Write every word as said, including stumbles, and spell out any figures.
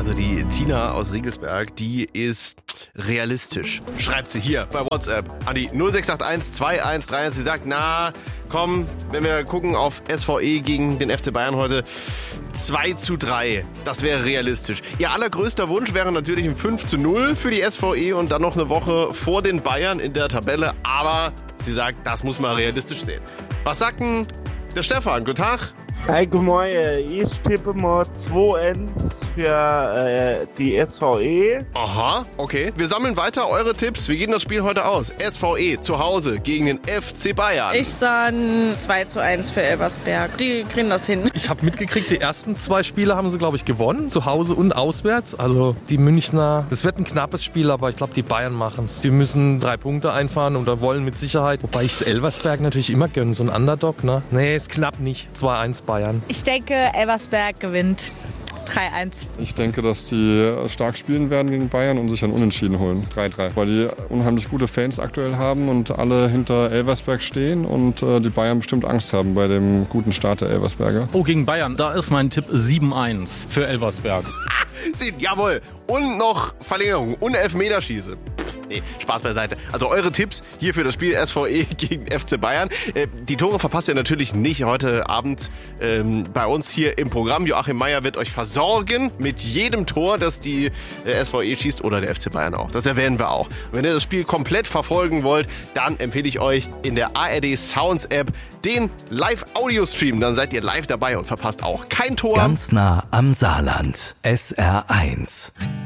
Also die Tina aus Riegelsberg, die ist realistisch. Schreibt sie hier bei WhatsApp an die null sechs acht eins zwei eins drei eins. Sie sagt, na komm, wenn wir gucken auf S V E gegen den F C Bayern heute, zwei zu drei. Das wäre realistisch. Ihr allergrößter Wunsch wäre natürlich ein fünf zu null für die S V E und dann noch eine Woche vor den Bayern in der Tabelle. Aber sie sagt, das muss man realistisch sehen. Was sagt denn der Stefan? Guten Tag. Hi, guten Morgen. Ich tippe mal zwei eins für äh, die S V E. Aha, okay. Wir sammeln weiter eure Tipps. Wie geht denn das Spiel heute aus? S V E zu Hause gegen den F C Bayern. Ich sage zwei zu eins für Elversberg. Die kriegen das hin. Ich habe mitgekriegt, die ersten zwei Spiele haben sie, glaube ich, gewonnen. Zu Hause und auswärts. Also die Münchner, es wird ein knappes Spiel, aber ich glaube, die Bayern machen es. Die müssen drei Punkte einfahren und da wollen mit Sicherheit. Wobei ich Elversberg natürlich immer gönne, so ein Underdog, ne? Nee, ist knapp nicht. zwei eins Bayern. Ich denke, Elversberg gewinnt drei eins. Ich denke, dass die stark spielen werden gegen Bayern und sich ein Unentschieden holen. drei drei. Weil die unheimlich gute Fans aktuell haben und alle hinter Elversberg stehen und äh, die Bayern bestimmt Angst haben bei dem guten Start der Elversberger. Oh, gegen Bayern. Da ist mein Tipp sieben eins für Elversberg. Sieben, jawohl. Und noch Verlängerung und Elfmeterschieße. Nee, Spaß beiseite. Also eure Tipps hier für das Spiel S V E gegen F C Bayern. Äh, die Tore verpasst ihr natürlich nicht heute Abend ähm, bei uns hier im Programm. Joachim Meier wird euch versorgen mit jedem Tor, das die äh, S V E schießt oder der F C Bayern auch. Das erwähnen wir auch. Und wenn ihr das Spiel komplett verfolgen wollt, dann empfehle ich euch in der A R D Sounds App den Live-Audio-Stream. Dann seid ihr live dabei und verpasst auch kein Tor. Ganz nah am Saarland. S R eins.